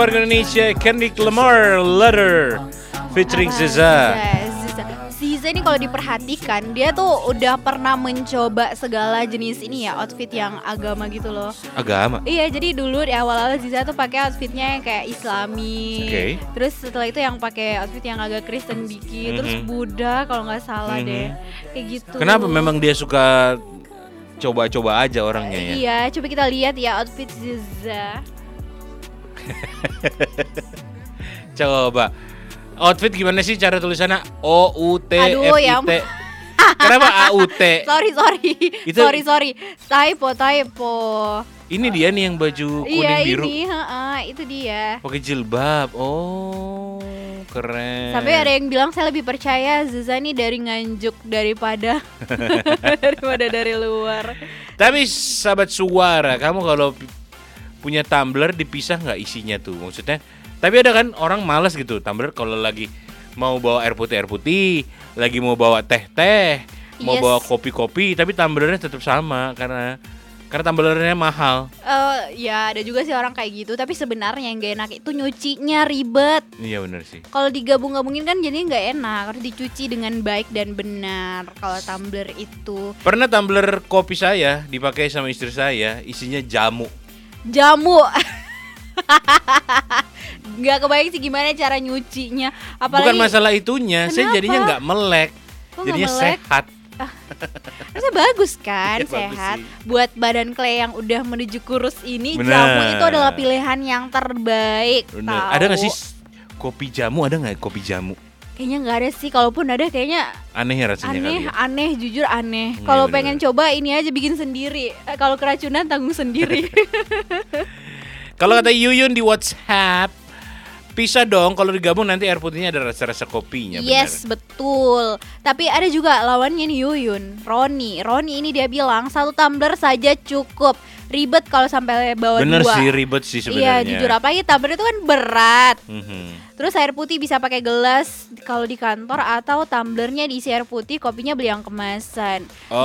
Warga Indonesia, Kendrick Lamar, Letter featuring Ziza. Ziza ini kalau diperhatikan dia tuh udah pernah mencoba segala jenis ini ya, outfit yang agama gitu loh. Agama? Iya, jadi dulu di awal-awal Ziza tuh pakai outfitnya yang kayak Islami. Terus setelah itu yang pakai outfit yang agak Kristen dikit, terus Buddha kalau nggak salah deh, kayak gitu. Kenapa memang dia suka coba-coba aja orangnya ya? Iya, coba kita lihat ya outfit Ziza. Coba outfit gimana sih cara tulisannya? O-U-T-F-I-T. Ya. Kenapa A-U-T? Sorry. Typo. Ini dia nih yang baju kuning biru. Iya, itu dia. Pakai jilbab. Oh, keren. Sampai ada yang bilang saya lebih percaya Ziza nih dari nganjuk daripada dari luar. Tapi sahabat suara, kamu kalau punya tumbler dipisah nggak isinya tuh? Maksudnya, tapi ada kan orang malas gitu tumbler kalau lagi mau bawa air putih, lagi mau bawa teh, mau bawa kopi, tapi tumblernya tetap sama karena tumblernya mahal. Ya ada juga sih orang kayak gitu, tapi sebenarnya yang gak enak itu nyucinya ribet. Iya benar sih. Kalau digabung-gabungin kan jadinya nggak enak, harus dicuci dengan baik dan benar. Kalau tumbler itu. Pernah tumbler kopi saya dipakai sama istri saya, isinya jamu. Nggak kebayang sih gimana cara nyucinya. Apalagi, bukan masalah itunya, kenapa? saya jadinya nggak melek. Kok jadinya nggak melek? sehat. Maksudnya bagus kan, Ya, sehat. bagus Buat badan Clay yang udah menuju kurus ini, Bener. jamu itu adalah pilihan yang terbaik. Bener. Tahu. Ada nggak sih kopi jamu? Ada nggak kopi jamu? Kayaknya nggak ada sih. Kalaupun ada, kayaknya Aneh ya rasanya kali ya. aneh, jujur aneh. Iya, Kalau bener. pengen coba ini aja bikin sendiri. Kalau keracunan tanggung sendiri. Kalau kata Yuyun di WhatsApp, pisah dong, kalau digabung nanti air putihnya ada rasa-rasa kopinya. Yes, betul. Tapi ada juga lawannya nih Yuyun, Roni ini dia bilang 1 tumbler saja cukup. Ribet kalau sampai bawa 2. Bener sih, ribet sih sebenarnya. Iya, jujur, apalagi tumbler itu kan berat. Mhm. Terus air putih bisa pakai gelas kalau di kantor, atau tumblernya diisi air putih, kopinya beli yang kemasan.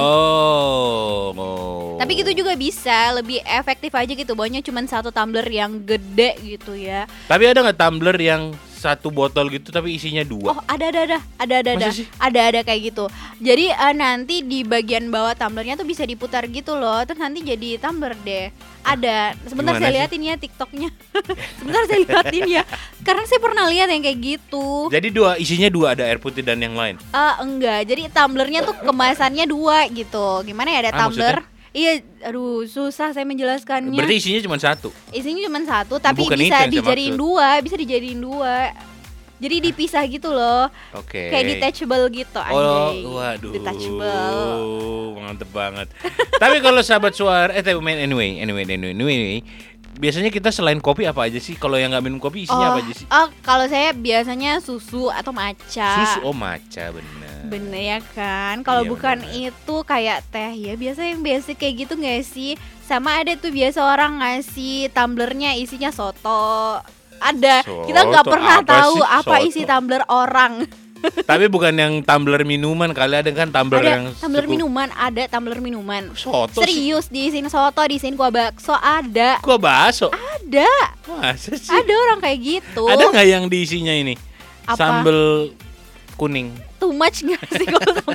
Oh. Tapi gitu juga bisa, lebih efektif aja gitu. Bawanya cuma 1 tumbler yang gede gitu ya. Tapi ada nggak tumbler yang 1 botol gitu tapi isinya 2? Oh, ada. Masa sih? Ada kayak gitu. Jadi nanti di bagian bawah tumblernya tuh bisa diputar gitu loh. Terus nanti jadi tumbler deh. Ada. Sebentar Gimana saya sih? liatin ya TikToknya. Sebentar saya liatin ya. Karena saya pernah lihat yang kayak gitu. Jadi isinya 2, ada air putih dan yang lain. Enggak. Jadi tumblernya tuh kemasannya 2 gitu. Gimana ya, ada tumbler? Maksudnya? Iya, aduh susah saya menjelaskannya. Berarti isinya cuma 1. Isinya cuma 1, tapi Bukan itu bisa yang saya dijadiin maksud. 2, bisa dijadiin 2. Jadi dipisah gitu loh. Oke. Kayak detachable gitu, Oh, anjay. waduh. Detachable. Mantep banget. Tapi kalau sahabat suara, anyway, biasanya kita selain kopi apa aja sih? Kalau yang nggak minum kopi isinya apa aja sih? Kalau saya biasanya susu atau matcha. Susu, matcha, bener. Bener ya kan. Kalau Iya, bukan bener. itu kayak teh ya. Biasa yang basic kayak gitu nggak sih? Sama ada tuh biasa orang ngasih tumblernya isinya soto. Ada. Kita nggak Soto, pernah apa tahu sih apa soto? isi tumbler orang. Tapi bukan yang tumbler minuman, kali ada kan tumbler Ada yang tumbler cukup- minuman, ada tumbler minuman. Soto sih. Serius, diisiin soto, diisiin kuah bakso, ada. Gua bakso. Ada. Masa sih? Ada orang kayak gitu. Ada nggak yang diisinya ini? Apa? Sambel kuning. Too much gak sih kalau